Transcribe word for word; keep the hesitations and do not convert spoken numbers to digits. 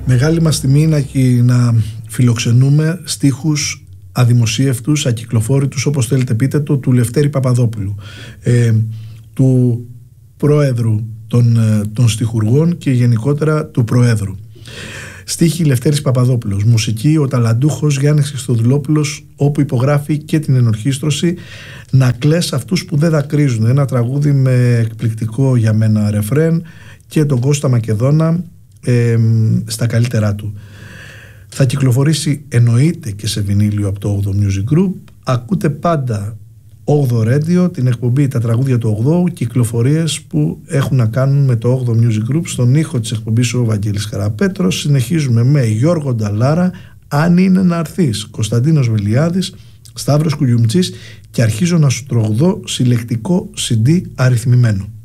Μεγάλη μας τιμή είναι να φιλοξενούμε στίχους αδημοσίευτους, ακυκλοφόρητους, όπως θέλετε πείτε το, του Λευτέρη Παπαδόπουλου, ε, του Πρόεδρου των, των στιχουργών και γενικότερα του Προέδρου. Στίχη Λευτέρης Παπαδόπουλος, μουσική ο ταλαντούχος Γιάννης Χριστοδουλόπουλος, όπου υπογράφει και την ενορχήστρωση «Να κλαις αυτούς που δεν δακρύζουν», ένα τραγούδι με εκπληκτικό για μένα ρεφρέν, και τον Κώστα Μακεδόνα ε, στα καλύτερά του. Θα κυκλοφορήσει εννοείται και σε βινίλιο από το όγδοο Music Group. Ακούτε πάντα όγδοο Radio, την εκπομπή «Τα τραγούδια του ογδόου», κυκλοφορίες που έχουν να κάνουν με το όγδοο Music Group. Στον ήχο της εκπομπής ο Βαγγέλης Καραπέτρος. Συνεχίζουμε με Γιώργο Νταλάρα, «Αν είναι να έρθεις», Κωνσταντίνος Βελιάδης, Σταύρος Κουγιουμτσής, και αρχίζω να σου τρογδώ συλλεκτικό σι ντι αριθμημένο.